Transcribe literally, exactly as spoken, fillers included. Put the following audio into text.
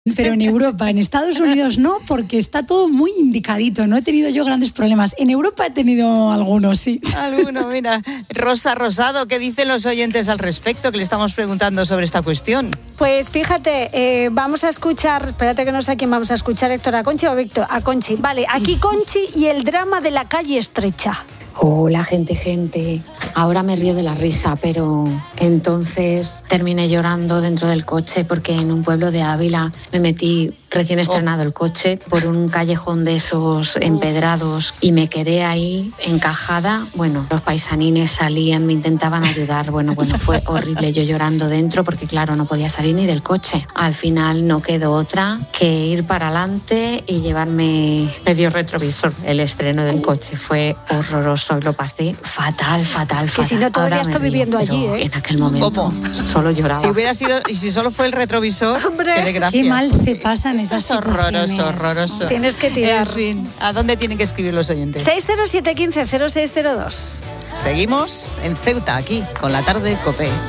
Pero en Europa, en Estados Unidos no, porque está todo muy indicadito. No he tenido yo grandes problemas. En Europa he tenido algunos, sí. Alguno, mira. Rosa Rosado, ¿qué dicen los oyentes al respecto? Que le estamos preguntando sobre esta cuestión. Pues fíjate, eh, vamos a escuchar, espérate que no sé a quién vamos a escuchar, Héctor, a Conchi o Víctor, a Conchi. Vale, aquí Conchi y el drama de la calle estrecha. Hola, gente, gente. Ahora me río de la risa, pero entonces terminé llorando dentro del coche porque en un pueblo de Ávila me metí recién estrenado el coche por un callejón de esos empedrados y me quedé ahí encajada. Bueno, los paisanines salían, me intentaban ayudar. Bueno, bueno, fue horrible, yo llorando dentro porque, claro, no podía salir ni del coche. Al final no quedó otra que ir para adelante y llevarme medio retrovisor. El estreno del coche fue horroroso. Lo pasé fatal, fatal, es que fatal. si no, todavía está viviendo allí, ¿eh? En aquel momento ¿Cómo? Solo lloraba. Si hubiera sido, y si solo fue el retrovisor, ¡hombre! qué desgracia. Qué mal se pasan Eso esas es horroroso, situaciones. horroroso. Tienes que tirar. En fin, ¿a dónde tienen que escribir los oyentes? seis cero siete uno cinco cero seis cero dos. Seguimos en Ceuta, aquí, con La Tarde COPE.